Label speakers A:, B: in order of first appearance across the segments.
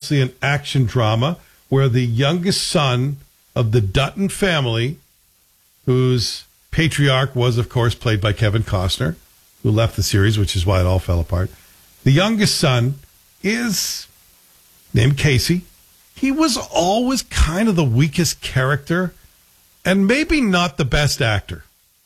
A: obviously an action drama where the youngest son of the Dutton family, whose patriarch was, of course, played by Kevin Costner, who left the series, which is why it all fell apart. The youngest son is named Casey. He was always kind of the weakest character and maybe not the best actor.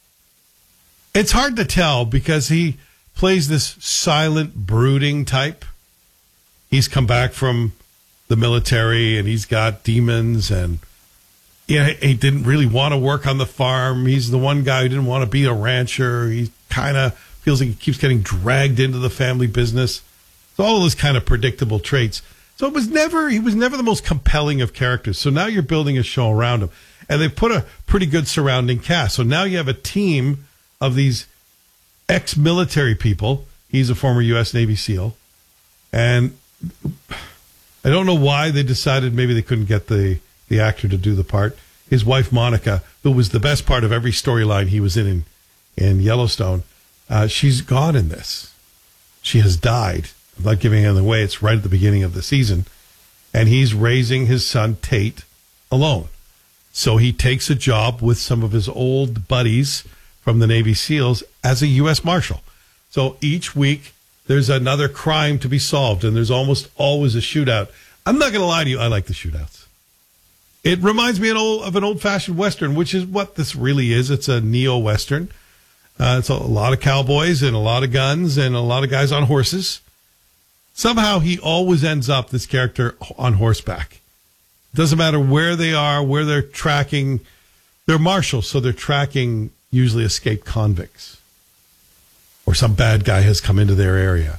A: It's hard to tell because he plays this silent, brooding type. He's come back from the military and he's got demons and he didn't really want to work on the farm. He's the one guy who didn't want to be a rancher. He kind of feels like he keeps getting dragged into the family business. So all of those kind of predictable traits. So he was never the most compelling of characters. So now you're building a show around him. And they put a pretty good surrounding cast. So now you have a team of these ex-military people. He's a former U.S. Navy SEAL. And I don't know why they decided maybe they couldn't get the actor to do the part. His wife, Monica, who was the best part of every storyline he was in Yellowstone, she's gone in this. She has died. I'm not giving anything away. It's right at the beginning of the season. And he's raising his son, Tate, alone. So he takes a job with some of his old buddies from the Navy SEALs as a U.S. Marshal. So each week there's another crime to be solved, and there's almost always a shootout. I'm not going to lie to you. I like the shootouts. It reminds me of an old-fashioned Western, which is what this really is. It's a neo-Western. It's a lot of cowboys and a lot of guns and a lot of guys on horses. Somehow he always ends up, this character, on horseback. Doesn't matter where they are, where they're tracking. They're marshals, so they're tracking usually escaped convicts. Or some bad guy has come into their area.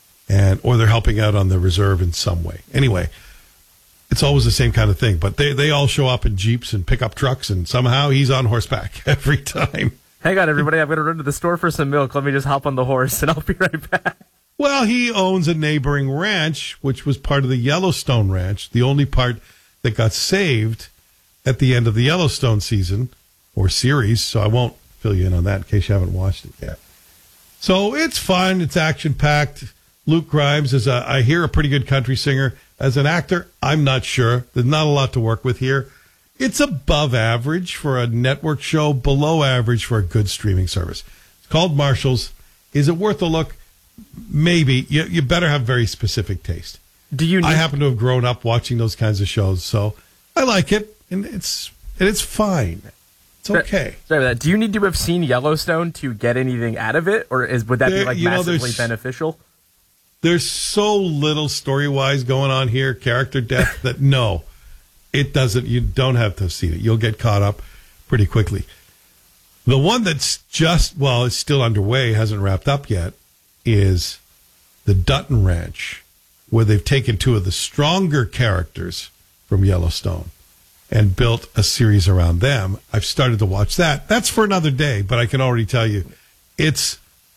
A: Or they're helping out on the reserve in some way. Anyway, it's always the same kind of thing. But they all show up in Jeeps and pickup trucks, and somehow he's on horseback every time.
B: Hang on, everybody. I'm going to run to the store for some milk. Let me just hop on the horse, and I'll be right back.
A: Well, he owns a neighboring ranch, which was part of the Yellowstone Ranch, the only part that got saved at the end of the Yellowstone season or series. So I won't fill you in on that in case you haven't watched it yet. So it's fun. It's action-packed. Luke Grimes is, I hear, a pretty good country singer. As an actor, I'm not sure. There's not a lot to work with here. It's above average for a network show, below average for a good streaming service. It's called Marshals. Is it worth a look? Maybe. You better have very specific taste. I happen to have grown up watching those kinds of shows, so I like it, and it's fine. It's okay.
B: Sorry about that. Do you need to have seen Yellowstone to get anything out of it, or would that be massively beneficial?
A: There's so little story-wise going on here, character depth, that no, it doesn't. You don't have to see it. You'll get caught up pretty quickly. The one that's it's still underway, hasn't wrapped up yet, is the Dutton Ranch, where they've taken two of the stronger characters from Yellowstone and built a series around them. I've started to watch that. That's for another day, but I can already tell you it's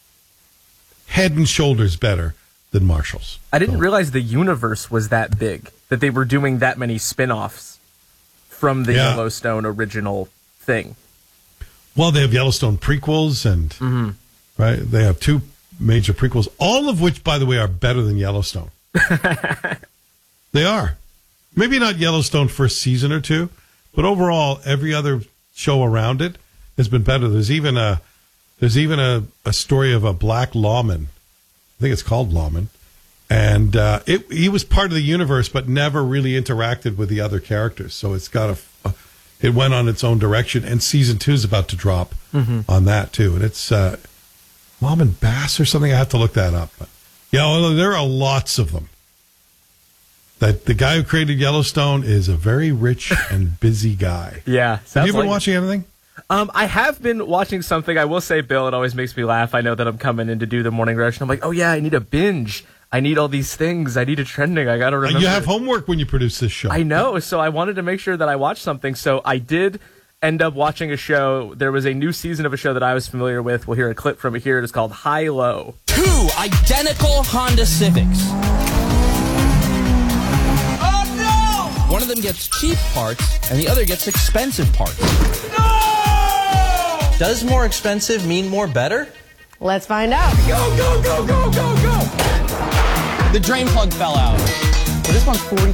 A: head and shoulders better than Marshals.
B: I didn't realize the universe was that big, that they were doing that many spin-offs from the Yellowstone original thing.
A: Well, they have Yellowstone prequels and right. They have two major prequels, all of which, by the way, are better than Yellowstone. They are. Maybe not Yellowstone first season or two, but overall, every other show around it has been better. There's even a story of a black lawman. I think it's called Lawman. And he was part of the universe, but never really interacted with the other characters. So it's got it went on its own direction. And season 2 is about to drop on that, too. And it's Lawman Bass or something. I have to look that up. But, there are lots of them. That the guy who created Yellowstone is a very rich and busy guy.
B: Yeah.
A: Have you been watching anything?
B: I have been watching something. I will say, Bill, it always makes me laugh. I know that I'm coming in to do the morning rush, and I'm like, oh, yeah, I need a binge. I need all these things. I need a trending. I got to remember.
A: You have homework when you produce this show.
B: I know, so I wanted to make sure that I watched something. So I did end up watching a show. There was a new season of a show that I was familiar with. We'll hear a clip from it here. It is called High Low.
C: 2 identical Honda Civics. Oh, no! One of them gets cheap parts, and the other gets expensive parts.
D: No!
C: Does more expensive mean more better?
E: Let's find out.
D: Go, go, go, go, go, go!
C: The drain plug fell out.
E: Well, this one's